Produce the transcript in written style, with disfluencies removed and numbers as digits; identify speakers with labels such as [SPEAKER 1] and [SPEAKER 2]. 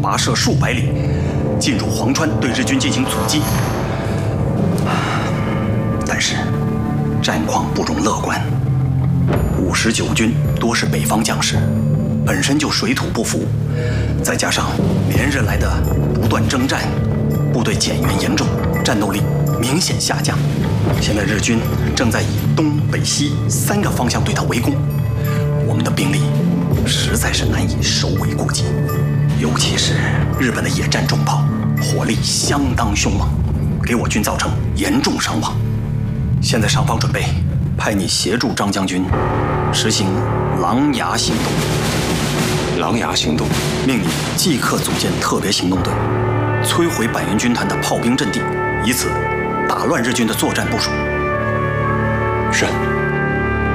[SPEAKER 1] 跋涉数百里，进入潢川，对日军进行阻击。但是战况不容乐观，59军多是北方将士，本身就水土不服，再加上连日来的不断征战，部队减员严重，战斗力明显下降。现在日军正在以东北西3个方向对他围攻，我们的兵力实在是难以首尾顾及，尤其是日本的野战重炮，火力相当凶猛，给我军造成严重伤亡。现在上方准备派你协助张将军实行狼牙行动。
[SPEAKER 2] 狼牙行动，
[SPEAKER 1] 命你即刻组建特别行动队，摧毁板垣军团的炮兵阵地，以此打乱日军的作战部署。
[SPEAKER 2] 是。